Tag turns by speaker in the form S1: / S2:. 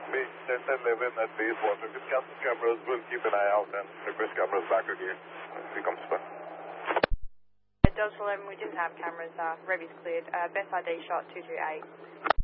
S1: Base Delta 11 at base water. With Castle cameras, we'll keep an eye out and request cameras back again if he comes back.
S2: Delta 11, we didn't have cameras. Revy's cleared. Best ID shot 228.